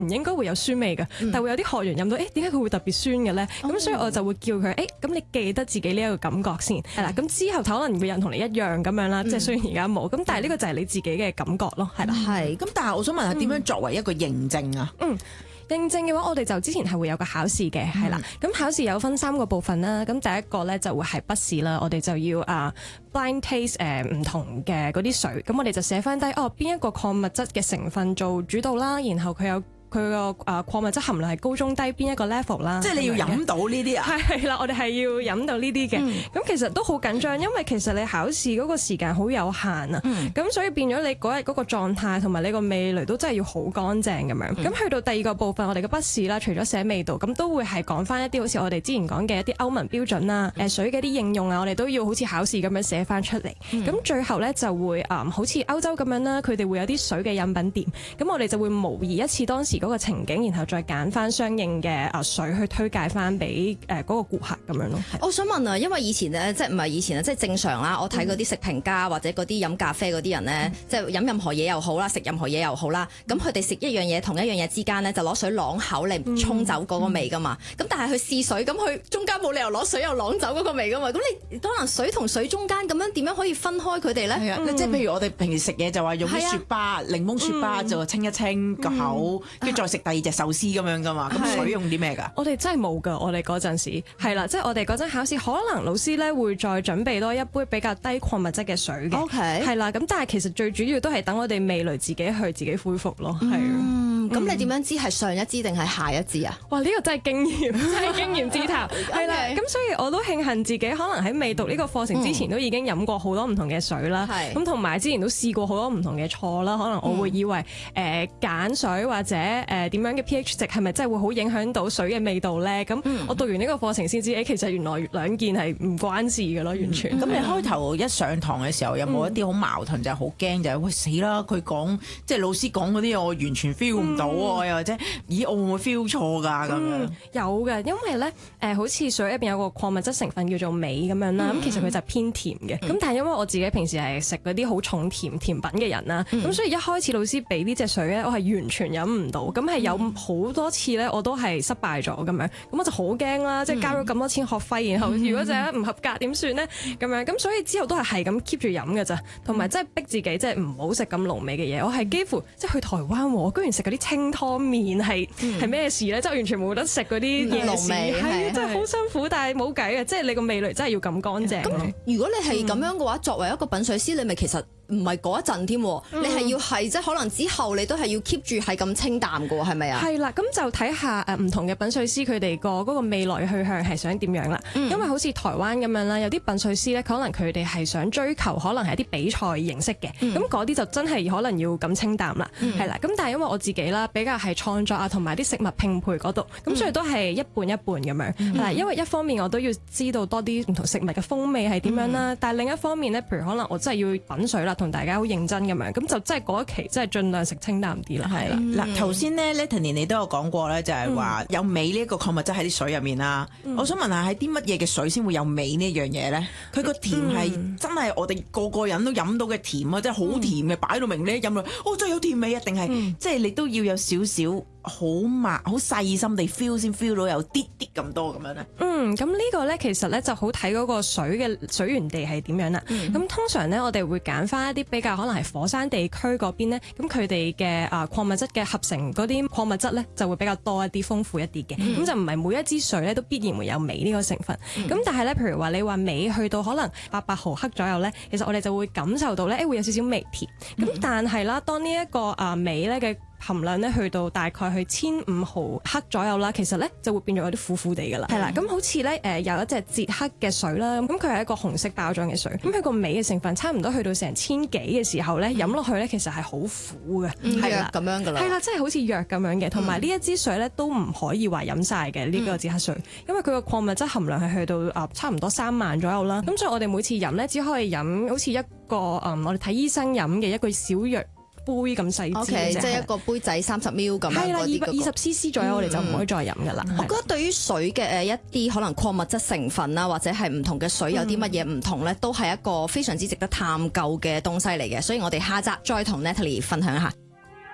唔應該會有酸味嘅，但係會有啲學員飲到，點解佢會特別酸嘅咧？咁所以我就會叫佢，咁你記得自己呢一個感覺先，係啦。咁之後可能會有人同你一樣咁樣啦，即係雖然而家冇，咁但係呢個就係你自己嘅感覺咯，係啦。 係。咁但係我想問下點樣作為一個認證啊？ 認證嘅話，我哋就之前係會有個考試嘅，係啦。咁考試有分3個部分啦。咁第一個咧就會係筆試啦，我哋就要blind taste 唔同嘅嗰啲水。咁我哋就寫翻低邊一個礦物質嘅成分做主導啦，然後佢個礦物質含量係高中低邊一個 level 啦。 即係你要飲到呢啲啊？ 係啦，我哋係要飲到呢啲嘅。咁其實都好緊張，因為其實你考試嗰個時間好有限啊。咁所以變咗你嗰日嗰個狀態同埋你個味蕾都真係要好乾淨咁樣。咁去到第二個部分，我哋嘅筆試啦，除咗寫味道，咁都會係講翻一啲好似我哋之前講嘅一啲歐盟標準啦，水嘅啲應用啊，我哋都要好似考試咁樣寫翻出嚟。咁最後咧就會好似歐洲咁樣啦，佢哋會有啲水嘅飲品店，咁我哋就會模擬一次當時嗰個情景，然後再揀翻相應嘅水去推介翻俾嗰個顧客咁樣咯。 我想問啊，因為以前咧，即係唔係以前啊，即係正常啦。我睇嗰啲食評家或者嗰啲飲咖啡嗰啲人咧，即係飲任何嘢又好啦，食任何嘢又好啦，咁佢哋食一樣嘢同一樣嘢之間咧，就攞水啷口嚟沖走嗰個味噶嘛。咁但係佢試水，咁佢中間冇理由攞水又啷走嗰個味噶嘛。咁你可能水同水中間咁樣點樣可以分開佢哋咧？ 係啊，即係譬如我哋平時食嘢就話用啲雪巴、檸檬雪巴就清一清個口，跟住再食第二隻壽司咁樣噶嘛。咁水用啲咩㗎？ 我哋真係冇㗎，我哋嗰陣時係啦，即係我哋嗰陣考試，可能老師咧會再準備多一杯比較低礦物質嘅水嘅。 OK， 係啦，咁但係其實最主要都係等我哋味蕾自己恢復咯，係。 咁你點樣知係上一支定係下一支啊？ 哇！呢個真係經驗，真係經驗之談。係啦，咁所以我都慶幸自己可能喺未讀呢個課程之前都已經飲過好多唔同嘅水啦。咁同埋之前都試過好多唔同嘅錯啦。可能我會以為揀水或者點樣嘅 pH 值係咪真係會好影響到水嘅味道咧？咁我讀完呢個課程先知，其實原來兩件係唔關事嘅咯，完全。 咁你開頭一上堂嘅時候有冇一啲好矛盾，就係好驚，就係喂死啦！佢講即係老師講嗰啲嘢，我完全 feel 唔到喎，又或者咦我會唔會 feel 錯㗎咁樣？ 有嘅，因為咧好似水入邊有個礦物質成分叫做鎂咁樣啦，咁其實佢就係偏甜嘅。咁但係因為我自己平時係食嗰啲好重甜品嘅人啦，咁所以一開始老師俾呢隻水咧，我係完全飲唔到，咁係有好多次咧我都係失敗咗咁樣，咁我就好驚啦，即係交咗咁多錢學費，然後如果就係唔合格點算咧咁樣？咁所以之後都係咁 keep 住飲嘅咋，同埋即係逼自己即係唔好食咁濃味嘅嘢。我係幾乎即係去台灣，我居然食嗰啲清湯麵係咩事咧？即係完全冇得食嗰啲濃味， 係真係好辛苦，但係冇計嘅，即係你個味蕾真係要咁乾淨。 咁如果你係咁樣嘅話，作為一個品水師，你咪其實唔係嗰一陣添，你係要係即係可能之後你都係要 keep 住係咁清淡嘅喎，係咪啊？ 係啦，咁就睇下唔同嘅品水師佢哋個嗰個未來去向係想點樣啦。因為好似台灣咁樣啦，有啲品水師咧，可能佢哋係想追求可能係一啲比賽形式嘅，咁嗰啲就真係可能要咁清淡啦，係啦。咁但係因為我自己啦，比較係創作啊，同埋啲食物拼配嗰度，咁所以都係一半一半咁樣。係因為一方面我都要知道多啲唔同食物嘅風味係點樣啦，但係另一方面咧，譬如可能我真係要品水啦，同大家好認真咁樣，咁就真係嗰一期真係盡量食清淡啲啦。係啦， 嗱頭先咧 Letany 你都有講過咧，就係話有鎂呢一個礦物質喺啲水入面啦。我想問下喺啲乜嘢嘅水先會有鎂呢樣嘢咧？佢個甜係真係我哋個個人都飲到嘅甜啊，即係好甜嘅，擺到明你一飲落，真係有甜味啊！定係即係你都要有少少好好細心地 feel 先 feel 到有啲啲咁多咁樣咧？ 咁呢個咧其實咧就好睇嗰個水嘅水源地係點樣啦。咁通常咧我哋會揀翻一啲比較可能係火山地區嗰邊咧，咁佢哋嘅礦物質嘅合成嗰啲礦物質咧就會比較多一啲、豐富一啲嘅。咁就唔係每一支水咧都必然會有鎂呢個成分。咁但係咧，譬如話你話鎂去到可能800毫克左右咧，其實我哋就會感受到咧，會有少少微甜。咁但係啦，當呢一個鎂咧嘅含量咧去到大概去1500毫克左右啦，其實咧就會變咗有啲苦苦地噶啦，係啦。咁好似咧有一隻捷克嘅水啦，咁佢係一個紅色包裝嘅水，咁佢個鎂嘅成分差唔多去到成1000幾嘅時候咧，飲落去咧其實係好苦嘅，係啦咁樣噶啦， 係啦，即係好似藥咁樣嘅。同埋呢一支水咧都唔可以話飲晒嘅呢個捷克水，因為佢個礦物質含量係去到差唔多3萬左右啦。咁所以我哋每次飲咧只可以飲好似一個我哋睇醫生飲嘅一個小藥杯咁細支嘅啫， 即係一個杯仔30ml 咁樣。係啦 ，220cc 左右我哋就唔可以再飲噶啦。 我覺得對於水嘅一啲可能礦物質成分啦，或者係唔同嘅水有啲乜嘢唔同咧，都係一個非常之值得探究嘅東西嚟嘅。所以我哋下集再同 Natalie 分享一下。